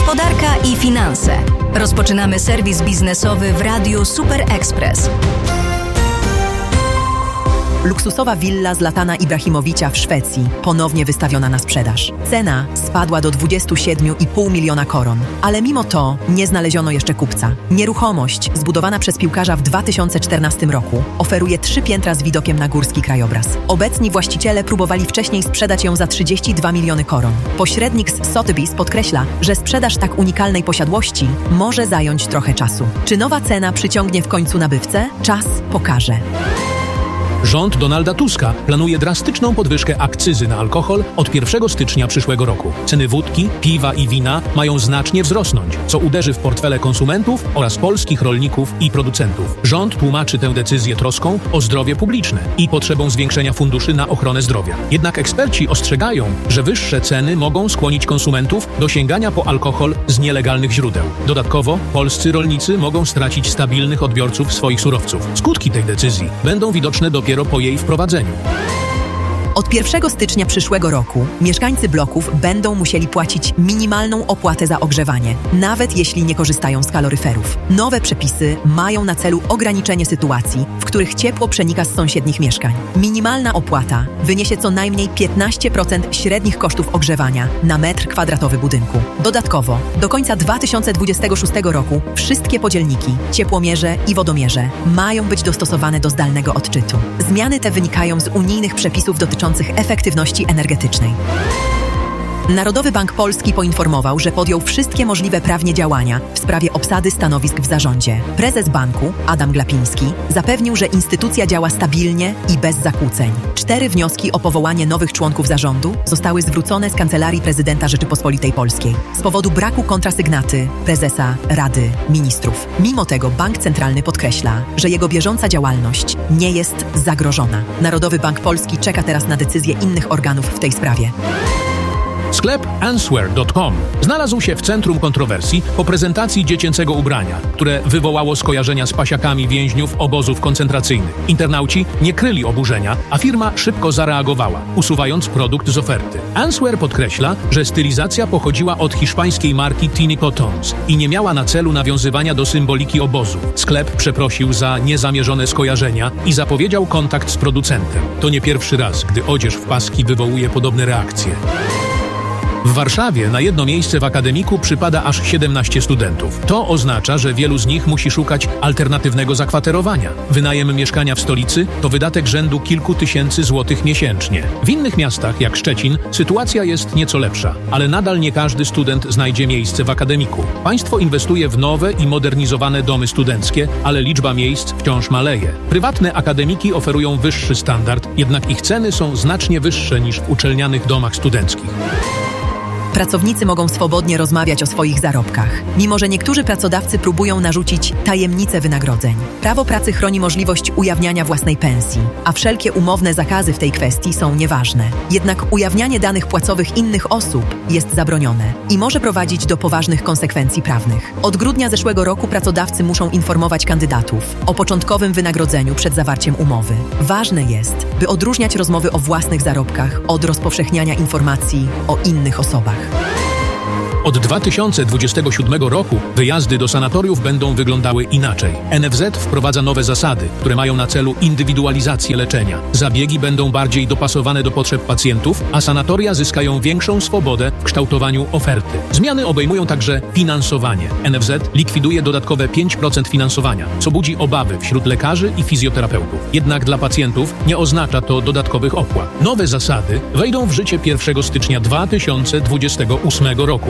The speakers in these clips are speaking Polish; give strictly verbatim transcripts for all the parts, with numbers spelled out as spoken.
Gospodarka i finanse. Rozpoczynamy serwis biznesowy w Radiu Super Express. Luksusowa willa Zlatana Ibrahimowicza w Szwecji ponownie wystawiona na sprzedaż. Cena spadła do dwudziestu siedmiu i pół miliona koron, ale mimo to nie znaleziono jeszcze kupca. Nieruchomość, zbudowana przez piłkarza w dwa tysiące czternastym roku, oferuje trzy piętra z widokiem na górski krajobraz. Obecni właściciele próbowali wcześniej sprzedać ją za trzydzieści dwa miliony koron. Pośrednik z Sotheby's podkreśla, że sprzedaż tak unikalnej posiadłości może zająć trochę czasu. Czy nowa cena przyciągnie w końcu nabywcę? Czas pokaże. Rząd Donalda Tuska planuje drastyczną podwyżkę akcyzy na alkohol od pierwszego stycznia przyszłego roku. Ceny wódki, piwa i wina mają znacznie wzrosnąć, co uderzy w portfele konsumentów oraz polskich rolników i producentów. Rząd tłumaczy tę decyzję troską o zdrowie publiczne i potrzebą zwiększenia funduszy na ochronę zdrowia. Jednak eksperci ostrzegają, że wyższe ceny mogą skłonić konsumentów do sięgania po alkohol z nielegalnych źródeł. Dodatkowo polscy rolnicy mogą stracić stabilnych odbiorców swoich surowców. Skutki tej decyzji będą widoczne dopiero po jej wprowadzeniu. Od pierwszego stycznia przyszłego roku mieszkańcy bloków będą musieli płacić minimalną opłatę za ogrzewanie, nawet jeśli nie korzystają z kaloryferów. Nowe przepisy mają na celu ograniczenie sytuacji, w których ciepło przenika z sąsiednich mieszkań. Minimalna opłata wyniesie co najmniej piętnaście procent średnich kosztów ogrzewania na metr kwadratowy budynku. Dodatkowo, do końca dwa tysiące dwudziestego szóstego roku wszystkie podzielniki, ciepłomierze i wodomierze mają być dostosowane do zdalnego odczytu. Zmiany te wynikają z unijnych przepisów dotyczących efektywności energetycznej. Narodowy Bank Polski poinformował, że podjął wszystkie możliwe prawnie działania w sprawie obsady stanowisk w zarządzie. Prezes banku, Adam Glapiński, zapewnił, że instytucja działa stabilnie i bez zakłóceń. Cztery wnioski o powołanie nowych członków zarządu zostały zwrócone z Kancelarii Prezydenta Rzeczypospolitej Polskiej z powodu braku kontrasygnaty prezesa Rady Ministrów. Mimo tego Bank Centralny podkreśla, że jego bieżąca działalność nie jest zagrożona. Narodowy Bank Polski czeka teraz na decyzję innych organów w tej sprawie. Sklep answer kropka com znalazł się w centrum kontrowersji po prezentacji dziecięcego ubrania, które wywołało skojarzenia z pasiakami więźniów obozów koncentracyjnych. Internauci nie kryli oburzenia, a firma szybko zareagowała, usuwając produkt z oferty. Answer podkreśla, że stylizacja pochodziła od hiszpańskiej marki Tiny Cottons i nie miała na celu nawiązywania do symboliki obozu. Sklep przeprosił za niezamierzone skojarzenia i zapowiedział kontakt z producentem. To nie pierwszy raz, gdy odzież w paski wywołuje podobne reakcje. W Warszawie na jedno miejsce w akademiku przypada aż siedemnaście studentów. To oznacza, że wielu z nich musi szukać alternatywnego zakwaterowania. Wynajem mieszkania w stolicy to wydatek rzędu kilku tysięcy złotych miesięcznie. W innych miastach, jak Szczecin, sytuacja jest nieco lepsza, ale nadal nie każdy student znajdzie miejsce w akademiku. Państwo inwestuje w nowe i modernizowane domy studenckie, ale liczba miejsc wciąż maleje. Prywatne akademiki oferują wyższy standard, jednak ich ceny są znacznie wyższe niż w uczelnianych domach studenckich. Pracownicy mogą swobodnie rozmawiać o swoich zarobkach, mimo że niektórzy pracodawcy próbują narzucić tajemnicę wynagrodzeń. Prawo pracy chroni możliwość ujawniania własnej pensji, a wszelkie umowne zakazy w tej kwestii są nieważne. Jednak ujawnianie danych płacowych innych osób jest zabronione i może prowadzić do poważnych konsekwencji prawnych. Od grudnia zeszłego roku pracodawcy muszą informować kandydatów o początkowym wynagrodzeniu przed zawarciem umowy. Ważne jest, by odróżniać rozmowy o własnych zarobkach od rozpowszechniania informacji o innych osobach. Od dwa tysiące dwudziestego siódmego roku wyjazdy do sanatoriów będą wyglądały inaczej. N F Z wprowadza nowe zasady, które mają na celu indywidualizację leczenia. Zabiegi będą bardziej dopasowane do potrzeb pacjentów, a sanatoria zyskają większą swobodę w kształtowaniu oferty. Zmiany obejmują także finansowanie. N F Z likwiduje dodatkowe pięć procent finansowania, co budzi obawy wśród lekarzy i fizjoterapeutów. Jednak dla pacjentów nie oznacza to dodatkowych opłat. Nowe zasady wejdą w życie pierwszego stycznia dwa tysiące dwudziestego ósmego roku.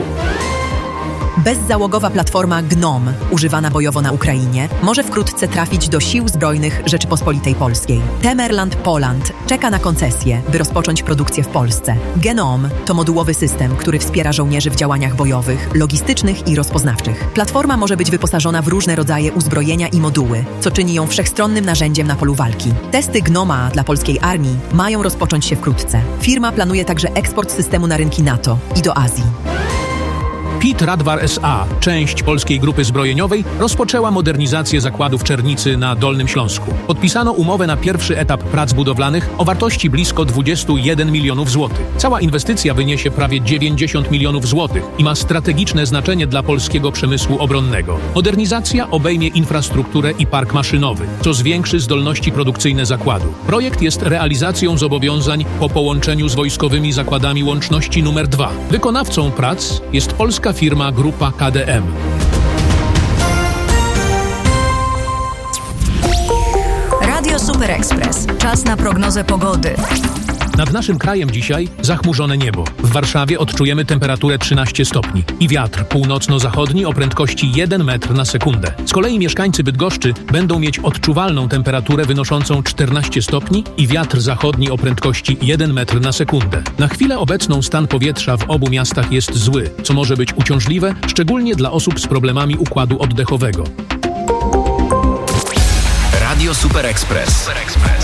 Bezzałogowa platforma Gnom, używana bojowo na Ukrainie, może wkrótce trafić do Sił Zbrojnych Rzeczypospolitej Polskiej. Temerland Poland czeka na koncesję, by rozpocząć produkcję w Polsce. Gnom to modułowy system, który wspiera żołnierzy w działaniach bojowych, logistycznych i rozpoznawczych. Platforma może być wyposażona w różne rodzaje uzbrojenia i moduły, co czyni ją wszechstronnym narzędziem na polu walki. Testy Gnoma dla polskiej armii mają rozpocząć się wkrótce. Firma planuje także eksport systemu na rynki NATO i do Azji. P I T Radwar S A, część Polskiej Grupy Zbrojeniowej, rozpoczęła modernizację zakładu w Czernicy na Dolnym Śląsku. Podpisano umowę na pierwszy etap prac budowlanych o wartości blisko dwadzieścia jeden milionów złotych. Cała inwestycja wyniesie prawie dziewięćdziesiąt milionów złotych i ma strategiczne znaczenie dla polskiego przemysłu obronnego. Modernizacja obejmie infrastrukturę i park maszynowy, co zwiększy zdolności produkcyjne zakładu. Projekt jest realizacją zobowiązań po połączeniu z wojskowymi zakładami łączności numer dwa. Wykonawcą prac jest polska firma Grupa K D M. Radio Super Express. Czas na prognozę pogody. Nad naszym krajem dzisiaj zachmurzone niebo. W Warszawie odczujemy temperaturę trzynaście stopni i wiatr północno-zachodni o prędkości jeden metr na sekundę. Z kolei mieszkańcy Bydgoszczy będą mieć odczuwalną temperaturę wynoszącą czternaście stopni i wiatr zachodni o prędkości jeden metr na sekundę. Na chwilę obecną stan powietrza w obu miastach jest zły, co może być uciążliwe, szczególnie dla osób z problemami układu oddechowego. Radio Super Express. Super Express.